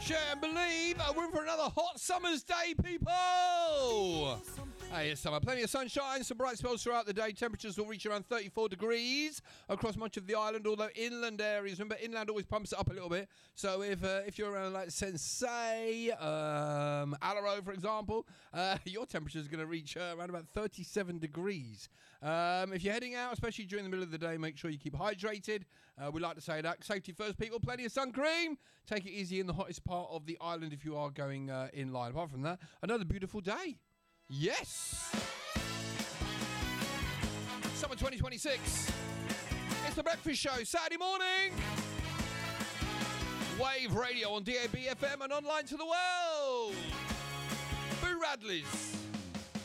Share and believe. We're in for another hot summer's day, people. Hey, it's summer. Plenty of sunshine, some bright spells throughout the day. Temperatures will reach around 34 degrees across much of the island, although inland areas, remember, inland always pumps it up a little bit. So if you're around like Sensei, Alaro, for example, your temperature is going to reach around about 37 degrees. If you're heading out, especially during the middle of the day, make sure you keep hydrated. We like to say that. Safety first, people. Plenty of sun cream. Take it easy in the hottest part of the island if you are going inland. Apart from that, another beautiful day. Yes! Summer 2026. It's the Breakfast Show, Saturday morning. Wave Radio on DAB FM and online to the world. Boo Radleys.